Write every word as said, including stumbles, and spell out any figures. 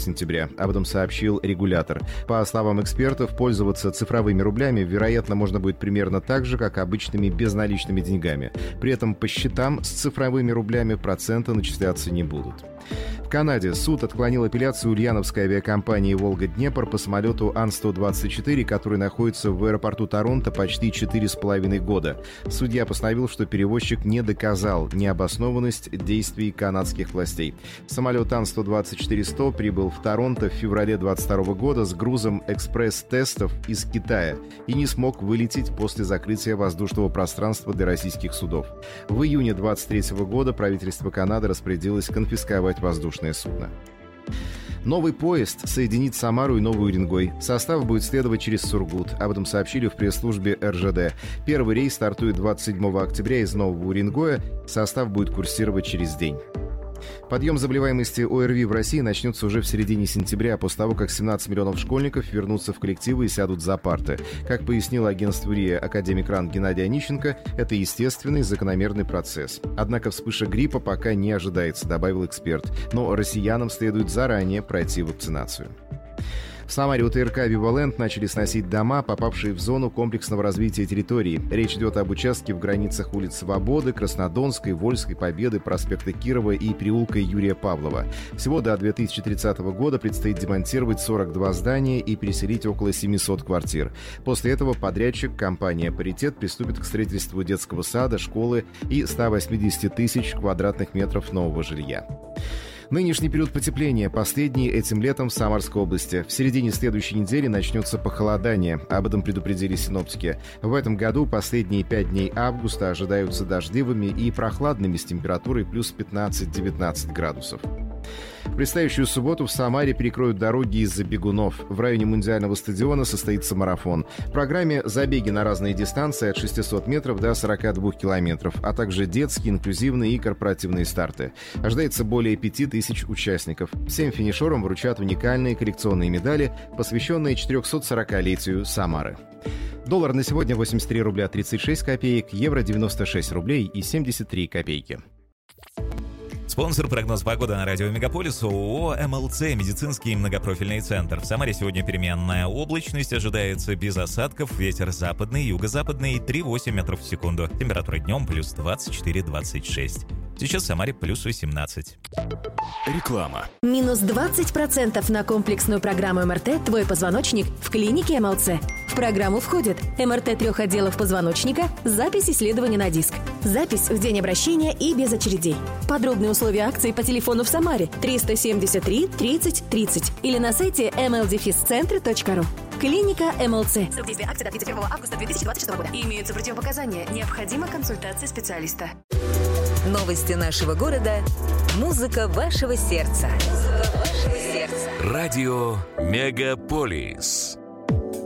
сентября. Об этом сообщил регулятор. По словам экспертов, пользоваться цифровыми рублями, вероятно, можно будет примерно так же, как обычными безналичными деньгами. При этом по счетам с цифровыми рублями проценты начисляться не будут. В Канаде суд отклонил апелляцию ульяновской авиакомпании «Волга-Днепр» по самолету Ан сто двадцать четыре, который находится в аэропорту Торонто почти четыре с половиной года. Судья постановил, что перевозчик не доказал необоснованность действий канадских властей. Самолет Ан сто двадцать четыре сто прибыл в Торонто в феврале двадцать второго года с грузом экспресс-тестов из Китая и не смог вылететь после закрытия воздушного пространства для российских судов. В июне двадцать третьего года правительство Канады распорядилось конфисковать воздушное судно. Новый поезд соединит Самару и Новый Уренгой. Состав будет следовать через Сургут. Об этом сообщили в пресс-службе эр жэ дэ. Первый рейс стартует двадцать седьмого октября из Нового Уренгоя. Состав будет курсировать через день. Подъем заболеваемости о эр ви в России начнется уже в середине сентября, после того, как семнадцать миллионов школьников вернутся в коллективы и сядут за парты. Как пояснил агентству РИА академик РАН Геннадий Онищенко, это естественный закономерный процесс. Однако вспышка гриппа пока не ожидается, добавил эксперт. Но россиянам следует заранее пройти вакцинацию. В Самаре у тэ эр ка «Вивалент» начали сносить дома, попавшие в зону комплексного развития территории. Речь идет об участке в границах улиц Свободы, Краснодонской, Вольской, Победы, проспекта Кирова и переулка Юрия Павлова. Всего до две тысячи тридцатого года предстоит демонтировать сорок два здания и переселить около семисот квартир. После этого подрядчик, компания «Паритет», приступит к строительству детского сада, школы и ста восьмидесяти тысяч квадратных метров нового жилья. Нынешний период потепления, последний этим летом в Самарской области. В середине следующей недели начнется похолодание. Об этом предупредили синоптики. В этом году последние пять дней августа ожидаются дождливыми и прохладными с температурой плюс пятнадцать-девятнадцать градусов. В предстоящую субботу в Самаре перекроют дороги из-за бегунов. В районе Мундиального стадиона состоится марафон. В программе забеги на разные дистанции от шестисот метров до сорока двух километров, а также детские, инклюзивные и корпоративные старты. Ожидается более пяти тысяч участников. Всем финишерам вручат уникальные коллекционные медали, посвященные четырехсотсорокалетию Самары. Доллар на сегодня восемьдесят три рубля тридцать шесть копеек, евро девяносто шесть рублей и семьдесят три копейки. Спонсор прогноз погоды на радио Мегаполис ООО эм эл цэ «Медицинский многопрофильный центр». В Самаре сегодня переменная облачность, ожидается без осадков, ветер западный, юго-западный три-восемь метров в секунду. Температура днем плюс двадцать четыре - двадцать шесть. Сейчас в Самаре плюс восемнадцать. Реклама. Минус двадцать процентов на комплексную программу эм эр тэ «Твой позвоночник» в клинике эм эл цэ. В программу входит эм эр тэ трех отделов позвоночника, запись исследования на диск, запись в день обращения и без очередей. Подробные условия акции по телефону в Самаре триста семьдесят три тридцать тридцать или на сайте эм эл центр точка ру. Клиника эм эл цэ. Срок действия акции до тридцать первого августа две тысячи двадцать шестого года. Имеются противопоказания. Необходима консультация специалиста. Новости нашего города. Музыка вашего сердца. Музыка вашего сердца. Радио Мегаполис.